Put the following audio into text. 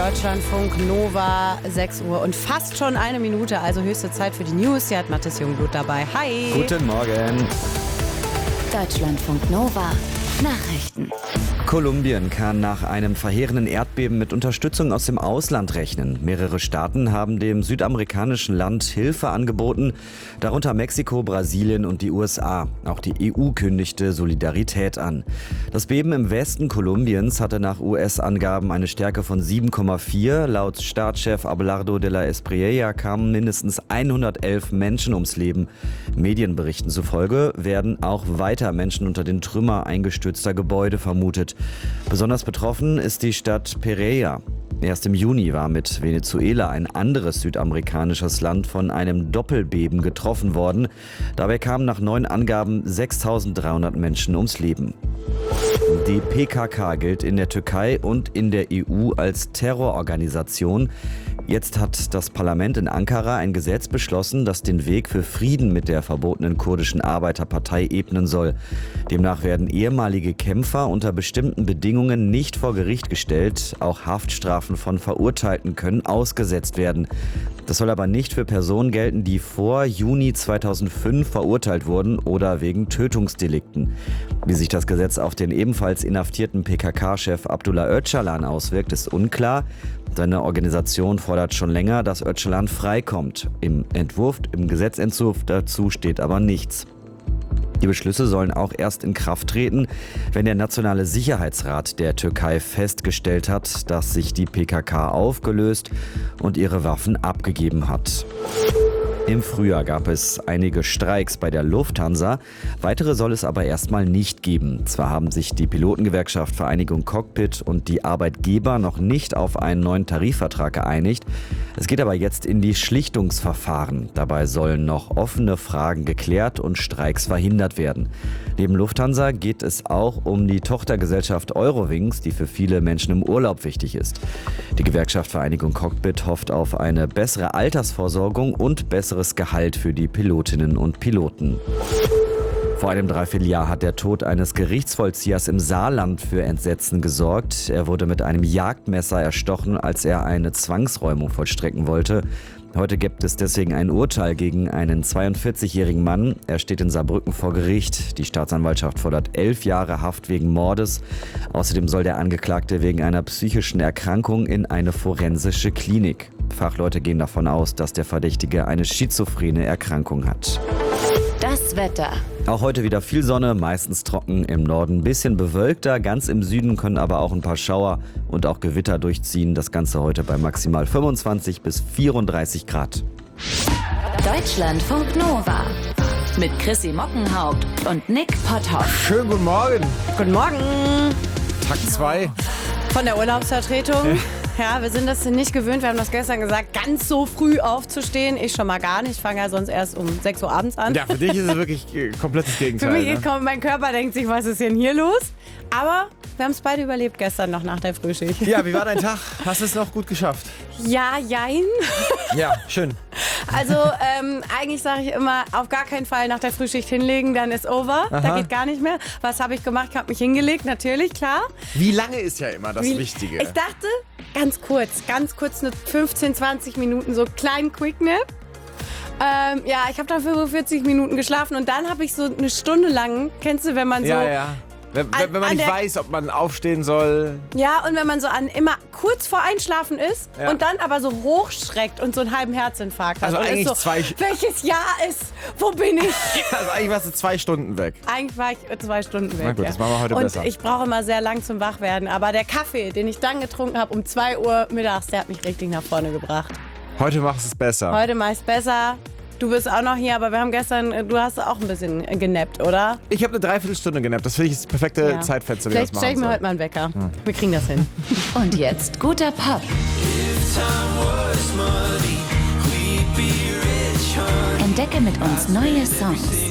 Deutschlandfunk Nova, 6 Uhr und fast schon eine Minute, also höchste Zeit für die News. Hier hat Mathis Jungblut dabei. Hi! Guten Morgen. Deutschlandfunk Nova, Nachrichten. Kolumbien kann nach einem verheerenden Erdbeben mit Unterstützung aus dem Ausland rechnen. Mehrere Staaten haben dem südamerikanischen Land Hilfe angeboten, darunter Mexiko, Brasilien und die USA. Auch die EU kündigte Solidarität an. Das Beben im Westen Kolumbiens hatte nach US-Angaben eine Stärke von 7,4. Laut Staatschef Abelardo de la Espriella kamen mindestens 111 Menschen ums Leben. Medienberichten zufolge werden auch weiter Menschen unter den Trümmer eingestürzter Gebäude vermutet. Besonders betroffen ist die Stadt Pereira. Erst im Juni war mit Venezuela ein anderes südamerikanisches Land von einem Doppelbeben getroffen worden. Dabei kamen nach neuen Angaben 6.300 Menschen ums Leben. Die PKK gilt in der Türkei und in der EU als Terrororganisation. Jetzt hat das Parlament in Ankara ein Gesetz beschlossen, das den Weg für Frieden mit der verbotenen kurdischen Arbeiterpartei ebnen soll. Demnach werden ehemalige Kämpfer unter bestimmten Bedingungen nicht vor Gericht gestellt. Auch Haftstrafen von Verurteilten können ausgesetzt werden. Das soll aber nicht für Personen gelten, die vor Juni 2005 verurteilt wurden oder wegen Tötungsdelikten. Wie sich das Gesetz auf den ebenfalls inhaftierten PKK-Chef Abdullah Öcalan auswirkt, ist unklar. Seine Organisation fordert schon länger, dass Öcalan freikommt. Im Gesetzentwurf dazu steht aber nichts. Die Beschlüsse sollen auch erst in Kraft treten, wenn der Nationale Sicherheitsrat der Türkei festgestellt hat, dass sich die PKK aufgelöst und ihre Waffen abgegeben hat. Im Frühjahr gab es einige Streiks bei der Lufthansa, weitere soll es aber erstmal nicht geben. Zwar haben sich die Pilotengewerkschaft Vereinigung Cockpit und die Arbeitgeber noch nicht auf einen neuen Tarifvertrag geeinigt. Es geht aber jetzt in die Schlichtungsverfahren. Dabei sollen noch offene Fragen geklärt und Streiks verhindert werden. Neben Lufthansa geht es auch um die Tochtergesellschaft Eurowings, die für viele Menschen im Urlaub wichtig ist. Die Gewerkschaft Vereinigung Cockpit hofft auf eine bessere Altersvorsorgung und besseres Gehalt für die Pilotinnen und Piloten. Vor einem Dreivierteljahr hat der Tod eines Gerichtsvollziehers im Saarland für Entsetzen gesorgt. Er wurde mit einem Jagdmesser erstochen, als er eine Zwangsräumung vollstrecken wollte. Heute gibt es deswegen ein Urteil gegen einen 42-jährigen Mann. Er steht in Saarbrücken vor Gericht. Die Staatsanwaltschaft fordert 11 Jahre Haft wegen Mordes. Außerdem soll der Angeklagte wegen einer psychischen Erkrankung in eine forensische Klinik. Fachleute gehen davon aus, dass der Verdächtige eine schizophrene Erkrankung hat. Das Wetter. Auch heute wieder viel Sonne, meistens trocken, im Norden ein bisschen bewölkter. Ganz im Süden können aber auch ein paar Schauer und auch Gewitter durchziehen. Das Ganze heute bei maximal 25 bis 34 Grad. Deutschlandfunk Nova. Mit Chrissy Mockenhaupt und Nick Potthoff. Schönen guten Morgen. Guten Morgen Tag 2. von der Urlaubsvertretung. Ja, wir sind das nicht gewöhnt. Wir haben das gestern gesagt, ganz so früh aufzustehen. Ich schon mal gar nicht. Ich fange ja sonst erst um 6 Uhr abends an. Ja, für dich ist es wirklich komplettes Gegenteil. Für mich ne? mein Körper denkt sich, was ist denn hier los? Aber wir haben es beide überlebt gestern noch nach der Frühschicht. Ja, wie war dein Tag? Hast du es noch gut geschafft? Ja, jein. Ja, schön. Also eigentlich sage ich immer, auf gar keinen Fall nach der Frühschicht hinlegen, dann ist over. Aha. Da geht gar nicht mehr. Was habe ich gemacht? Ich habe mich hingelegt, natürlich, klar. Wie lange ist ja immer das Wichtige? Ich dachte, ganz kurz, nur 15, 20 Minuten, so kleinen Quicknap. Ja, ich habe dann 45 Minuten geschlafen und dann habe ich so eine Stunde lang, kennst du, wenn man so... Ja. Wenn man nicht weiß, ob man aufstehen soll. Ja, und wenn man so immer kurz vor Einschlafen ist und dann aber so hochschreckt und so einen halben Herzinfarkt hat. Also und eigentlich ist so, welches Jahr ist? Wo bin ich? Also eigentlich warst du 2 Stunden weg. Eigentlich war ich 2 Stunden weg. Na gut, das machen wir heute und besser. Ich brauche immer sehr lang zum Wachwerden. Aber der Kaffee, den ich dann getrunken habe um 2 Uhr mittags, der hat mich richtig nach vorne gebracht. Heute machst du es besser. Heute mach ich's besser. Du bist auch noch hier, aber wir haben gestern, du hast auch ein bisschen genappt, oder? Ich habe eine Dreiviertelstunde genappt. Das finde ich das perfekte Zeitfenster, wie wir das Vielleicht machen stelle ich mir sollen. heute mal einen Wecker. Wir kriegen das hin. Und jetzt guter Pop. Entdecke mit uns neue Songs.